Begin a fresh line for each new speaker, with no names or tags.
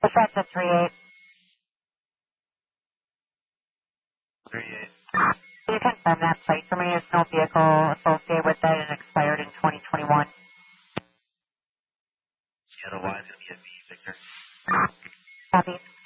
That's a 3-8.
38.
Can you confirm that plate for me? There's no vehicle associated with that and expired in 2021.
Yeah, the Y's going to be a V, Victor.
Copy.